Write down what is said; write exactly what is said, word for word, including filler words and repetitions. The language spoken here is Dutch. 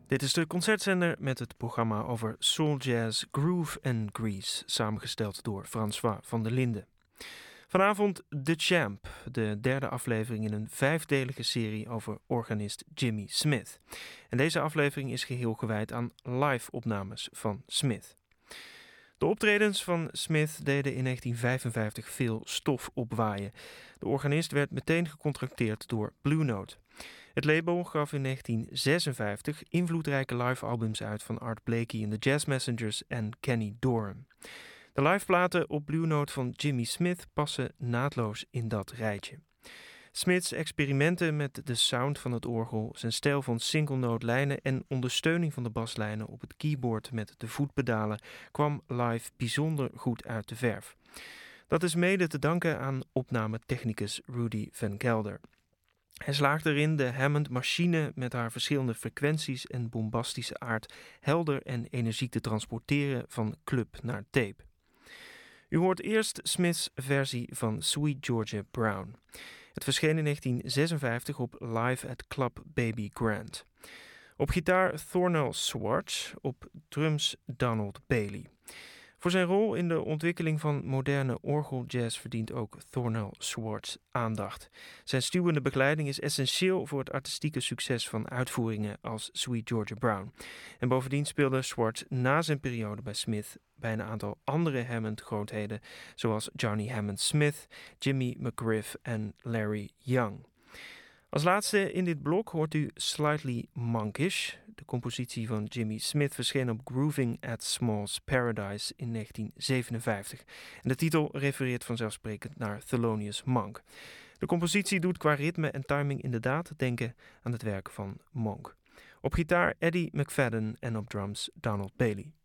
Dit is de concertzender met het programma over soul jazz, groove en grease, samengesteld door François van der Linden. Vanavond The Champ, de derde aflevering in een vijfdelige serie over organist Jimmy Smith. En deze aflevering is geheel gewijd aan live-opnames van Smith. De optredens van Smith deden in negentien vijfenvijftig veel stof opwaaien. De organist werd meteen gecontracteerd door Blue Note. Het label gaf in negentien zesenvijftig invloedrijke live-albums uit van Art Blakey en de Jazz Messengers en Kenny Dorham. De liveplaten op Blue Note van Jimmy Smith passen naadloos in dat rijtje. Smiths experimenten met de sound van het orgel, zijn stijl van single-note lijnen en ondersteuning van de baslijnen op het keyboard met de voetpedalen kwam live bijzonder goed uit de verf. Dat is mede te danken aan opnametechnicus Rudy Van Gelder. Hij slaagt erin de Hammond-machine met haar verschillende frequenties en bombastische aard helder en energiek te transporteren van club naar tape. U hoort eerst Smiths versie van Sweet Georgia Brown. Het verscheen in negentien zesenvijftig op Live at Club Baby Grand. Op gitaar Thornell Swartz, op drums Donald Bailey. Voor zijn rol in de ontwikkeling van moderne orgeljazz verdient ook Thornell Swartz aandacht. Zijn stuwende begeleiding is essentieel voor het artistieke succes van uitvoeringen als Sweet Georgia Brown. En bovendien speelde Swartz na zijn periode bij Smith bij een aantal andere Hammond-grootheden, zoals Johnny Hammond Smith, Jimmy McGriff en Larry Young. Als laatste in dit blok hoort u Slightly Monkish. De compositie van Jimmy Smith verscheen op Grooving at Small's Paradise in negentien zevenenvijftig. En de titel refereert vanzelfsprekend naar Thelonious Monk. De compositie doet qua ritme en timing inderdaad denken aan het werk van Monk. Op gitaar Eddie McFadden en op drums Donald Bailey.